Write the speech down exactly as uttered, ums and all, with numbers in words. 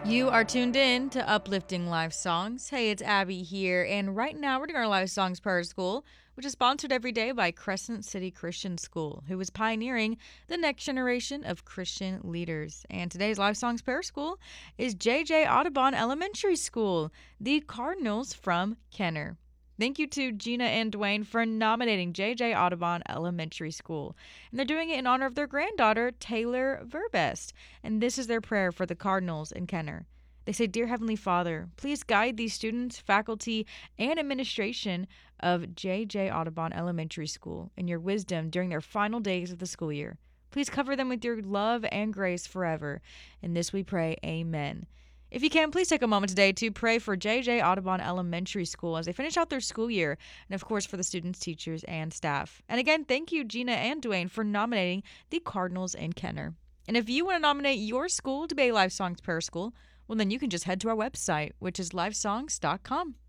You are tuned in to Uplifting Life Songs. Hey, it's Abby here, and right now we're doing our Life Songs Prayer School, which is sponsored every day by Crescent City Christian School, who is pioneering the next generation of Christian leaders. And today's Life Songs Prayer School is J J Audubon Elementary School, the Cardinals from Kenner. Thank you to Gina and Dwayne for nominating J J Audubon Elementary School. And they're doing it in honor of their granddaughter, Taylor Verbest. And this is their prayer for the Cardinals in Kenner. They say, Dear Heavenly Father, please guide these students, faculty, and administration of J J Audubon Elementary School in your wisdom during their final days of the school year. Please cover them with your love and grace forever. In this we pray, amen. If you can, please take a moment today to pray for J J Audubon Elementary School as they finish out their school year, and of course for the students, teachers, and staff. And again, thank you, Gina and Dwayne, for nominating the Cardinals in Kenner. And if you want to nominate your school to be a Life Songs Prayer School, well, then you can just head to our website, which is lifesongs dot com.